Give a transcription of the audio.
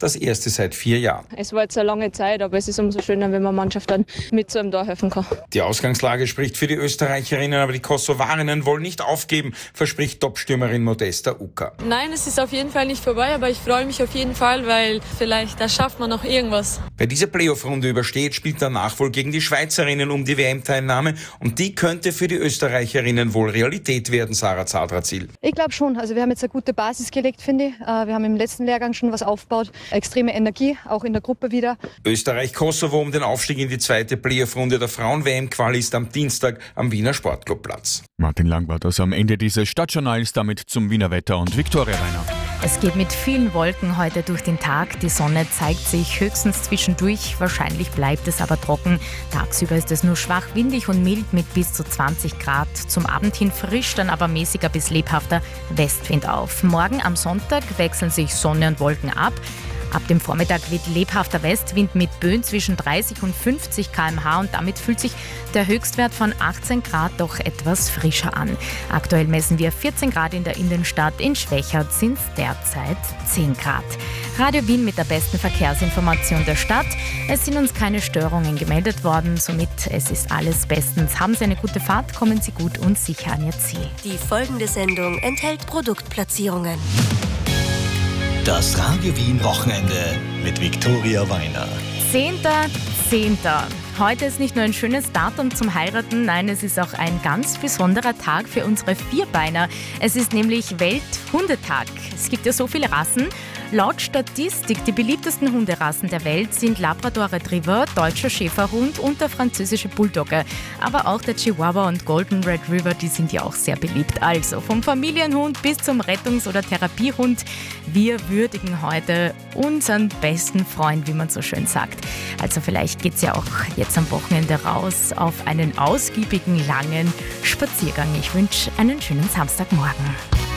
das erste seit 4 Jahren. Es war jetzt eine lange Zeit, aber es ist umso schöner, wenn man Mannschaft dann mit so einem da helfen kann. Die Ausgangslage spricht für die Österreicherinnen, aber die Kosovarinnen wollen nicht aufgeben, verspricht Topstürmerin Modesta Uka. Nein, es ist auf jeden Fall nicht vorbei, aber ich freue mich auf jeden Fall, weil vielleicht da schafft man noch irgendwas. Wer diese Playoff-Runde übersteht, spielt danach wohl gegen die Schweizerinnen um die WM-Teilnahme und die könnte für die Österreicherinnen wohl Realität werden, Sarah Zadrazil. Ich glaube schon. Also wir haben jetzt eine gute Basis gelegt, finde ich. Wir haben im letzten Lehrgang schon was aufgebaut. Extreme Energie, auch in der Gruppe wieder. Österreich-Kosovo um den Aufstieg in die zweite Playoff-Runde der Frauen-WM-Quali ist am Dienstag am Wiener Sportclubplatz. Martin Lang war das am Ende dieses Stadtjournals, damit zum Wiener Wetter und Viktoria Reiner. Es geht mit vielen Wolken heute durch den Tag. Die Sonne zeigt sich höchstens zwischendurch. Wahrscheinlich bleibt es aber trocken. Tagsüber ist es nur schwach windig und mild mit bis zu 20 Grad. Zum Abend hin frisch, dann aber mäßiger bis lebhafter Westwind auf. Morgen am Sonntag wechseln sich Sonne und Wolken ab. Ab dem Vormittag wird lebhafter Westwind mit Böen zwischen 30 und 50 km/h und damit fühlt sich der Höchstwert von 18 Grad doch etwas frischer an. Aktuell messen wir 14 Grad in der Innenstadt, in Schwächert sind es derzeit 10 Grad. Radio Wien mit der besten Verkehrsinformation der Stadt. Es sind uns keine Störungen gemeldet worden, somit es ist alles bestens. Haben Sie eine gute Fahrt, kommen Sie gut und sicher an Ihr Ziel. Die folgende Sendung enthält Produktplatzierungen. Das Radio Wien Wochenende mit Viktoria Weiner. 10.10. Heute ist nicht nur ein schönes Datum zum Heiraten, nein, es ist auch ein ganz besonderer Tag für unsere Vierbeiner. Es ist nämlich Welthundetag. Es gibt ja so viele Rassen. Laut Statistik, die beliebtesten Hunderassen der Welt sind Labrador Retriever, deutscher Schäferhund und der französische Bulldogge. Aber auch der Chihuahua und Golden Retriever, die sind ja auch sehr beliebt. Also vom Familienhund bis zum Rettungs- oder Therapiehund. Wir würdigen heute unseren besten Freund, wie man so schön sagt. Also vielleicht geht's ja auch jetzt am Wochenende raus auf einen ausgiebigen, langen Spaziergang. Ich wünsche einen schönen Samstagmorgen.